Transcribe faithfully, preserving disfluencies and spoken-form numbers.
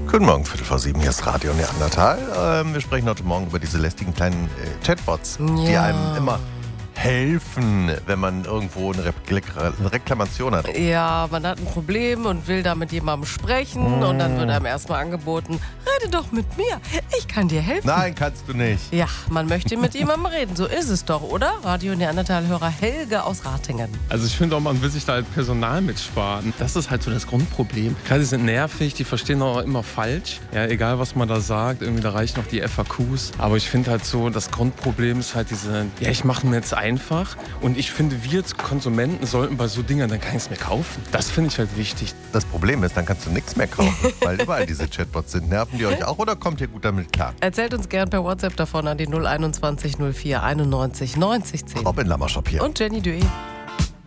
Guten Morgen, Viertel vor sieben, hier ist Radio Neandertal. Ähm, wir sprechen heute Morgen über diese lästigen kleinen äh, Chatbots, ja. die einem immer helfen, wenn man irgendwo eine, Re eine Reklamation hat. Ja, man hat ein Problem und will da mit jemandem sprechen mm. und dann wird einem erstmal angeboten, rede doch mit mir, ich kann dir helfen. Nein, kannst du nicht. Ja, man möchte mit jemandem reden, so ist es doch, oder? Radio Neandertal-Hörer Helge aus Ratingen. Also ich finde auch, man will sich da halt Personal mitsparen. Das ist halt so das Grundproblem. Klar, die sind nervig, die verstehen auch immer falsch. Ja, egal was man da sagt, irgendwie da reichen noch die F A Qs. Aber ich finde halt so, das Grundproblem ist halt diese, ja, ich mache mir jetzt einfach. Und ich finde, wir als Konsumenten sollten bei so Dingern dann gar nichts mehr kaufen. Das finde ich halt wichtig. Das Problem ist, dann kannst du nichts mehr kaufen, weil überall diese Chatbots sind. Nerven die euch auch oder kommt ihr gut damit klar? Erzählt uns gern per WhatsApp davon an die null einundzwanzig null vier einundneunzig neunzig zehn. Robin Lammerschop hier. Und Jenny Dué.